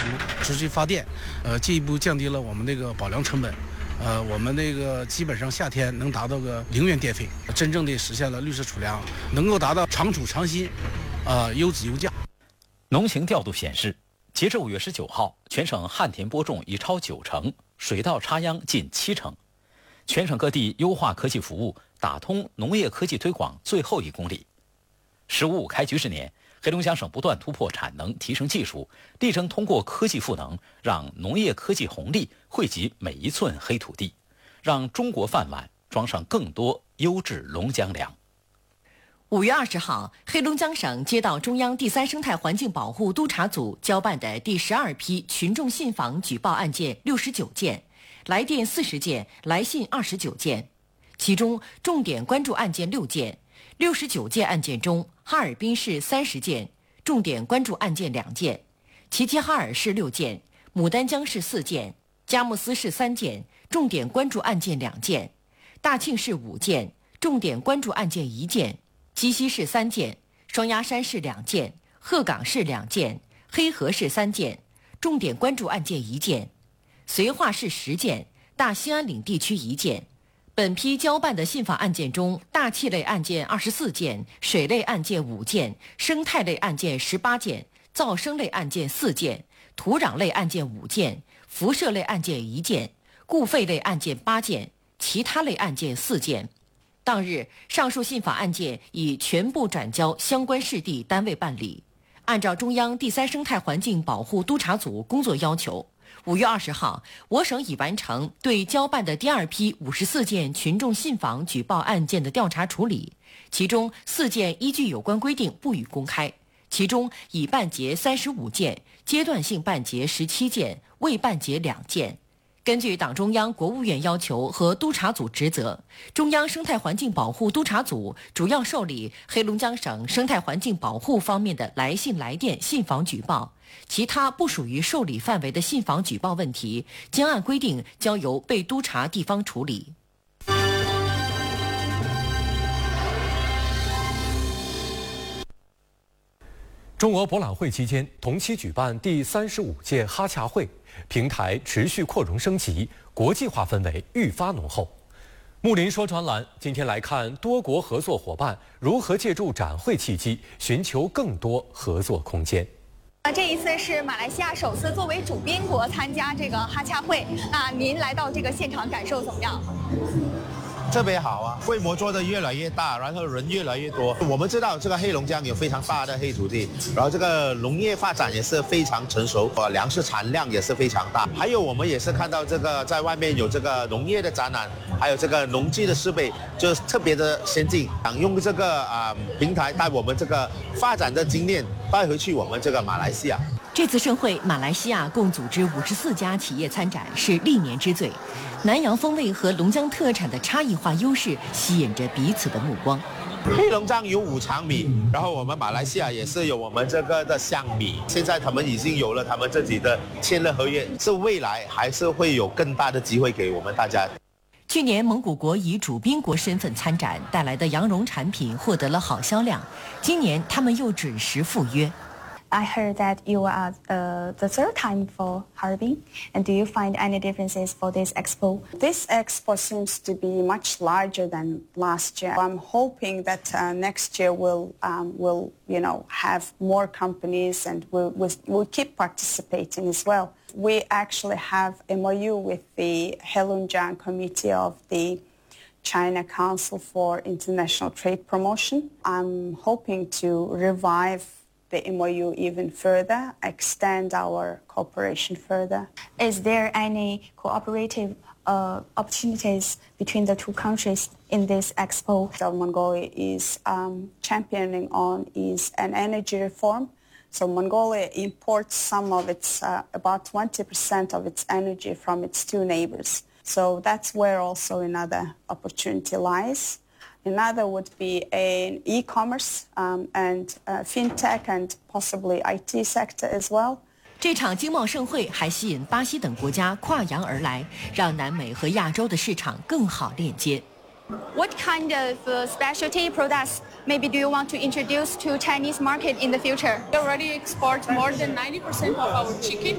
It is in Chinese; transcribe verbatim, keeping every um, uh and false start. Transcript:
直接发电，呃，进一步降低了我们那个保粮成本。呃，我们那个基本上夏天能达到个零元电费，真正的实现了绿色储粮，能够达到长储长新，呃，优质优价。 农情调度显示，截至五月十九号，全省旱田播种已超九成，水稻插秧近七成。全省各地优化科技服务，打通农业科技推广最后一公里。“十五五”开局之年，黑龙江省不断突破产能，提升技术，力争通过科技赋能，让农业科技红利惠及每一寸黑土地，让中国饭碗装上更多优质龙江粮。 五月二十号，黑龙江省接到中央第三生态环境保护督察组交办的第十二批群众信访举报案件六十九件，来电四十件，来信二十九件，其中重点关注案件六件。六十九件案件中，哈尔滨市三十件，重点关注案件两件；齐齐哈尔市六件，牡丹江市四件，佳木斯市三件，重点关注案件两件；大庆市五件，重点关注案件一件；鸡西市三件，双鸭山市两件，鹤岗市两件，黑河市三件，重点关注案件一件；绥化市十件，大兴安岭地区一件。本批交办的信访案件中，大气类案件二十四件，水类案件五件，生态类案件十八件，噪声类案件四件，土壤类案件五件，辐射类案件一件，固废类案件八件，其他类案件四件。当日，上述信访案件已全部转交相关市地单位办理。按照中央第三生态环境保护督察组工作要求，五月二十号，我省已完成对交办的第二批五十四件群众信访举报案件的调查处理，其中四件依据有关规定不予公开，其中已办结三十五件，阶段性办结十七件，未办结两件。根据党中央、国务院要求和督察组职责，中央生态环境保护督察组主要受理黑龙江省生态环境保护方面的来信来电信访举报，其他不属于受理范围的信访举报问题，将按规定交由被督察地方处理。 中俄博览会期间，同期举办第三十五届哈洽会，平台持续扩容升级，国际化氛围愈发浓厚。木林说专栏今天来看多国合作伙伴如何借助展会契机，寻求更多合作空间。 那这一次是马来西亚首次作为主宾国参加这个哈洽会，那您来到这个现场感受怎么样？ 特别好啊，规模做得越来越大，然后人越来越多。我们知道这个黑龙江有非常大的黑土地，然后这个农业发展也是非常成熟，呃，粮食产量也是非常大。还有我们也是看到这个在外面有这个农业的展览，还有这个农机的设备，就是特别的先进，想用这个啊、呃、平台带我们这个发展的经验带回去我们这个马来西亚。 这次盛会，马来西亚共组织五十四家企业参展，是历年之最。南洋风味和龙江特产的差异化优势吸引着彼此的目光。 黑龙江有五常米，然后我们马来西亚也是有我们这个的香米。现在他们已经有了他们自己的签了合约，是未来还是会有更大的机会给我们大家。 去年蒙古国以主宾国身份参展，带来的羊绒产品获得了好销量。今年他们又准时赴约。 I heard that you are uh, the third time for Harbin, and do you find any differences for this expo? This expo seems to be much larger than last year. I'm hoping that uh, next year we'll, um, we'll, you know, have more companies and we'll, we'll, we'll keep participating as well. We actually have M O U with the Heilongjiang Committee of the China Council for International Trade Promotion. I'm hoping to revive the M O U even further, extend our cooperation further. Is there any cooperative uh, opportunities between the two countries in this expo? What Mongolia is um, championing on is an energy reform. So Mongolia imports some of its, uh, about twenty percent of its energy from its two neighbors. So that's where also another opportunity lies. Another would be an e-commerce um, and uh, fintech and possibly I T sector as well. 这场经贸盛会还吸引巴西等国家跨洋而来，让南美和亚洲的市场更好链接。 What kind of uh, specialty products maybe do you want to introduce to Chinese market in the future? We already export more than ninety percent of our chicken